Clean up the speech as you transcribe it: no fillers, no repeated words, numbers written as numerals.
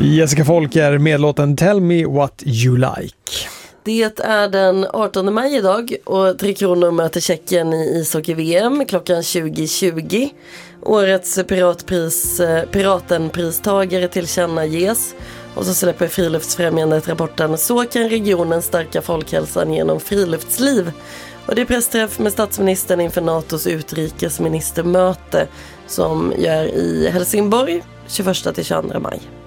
Jessica Folker med låten Tell Me What You Like. Det är den 18 maj idag och Tre Kronor möter Tjeckien i ishockey-VM klockan 20:20. Årets Piratenpristagare tillkännages och så släpper Friluftsfrämjandet rapporten Så kan regionen stärka folkhälsan genom friluftsliv. Och det är pressträff med statsministern inför NATOs utrikesministermöte som gör i Helsingborg 21-22 maj.